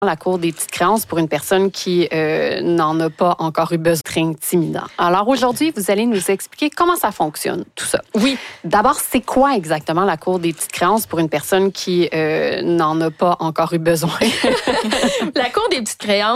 La cour des petites créances pour une personne qui n'en a pas encore eu besoin, très intimidant. Alors aujourd'hui, vous allez nous expliquer comment ça fonctionne, tout ça. Oui. D'abord, c'est quoi exactement la cour des petites créances pour une personne qui n'en a pas encore eu besoin? La cour des petites créances,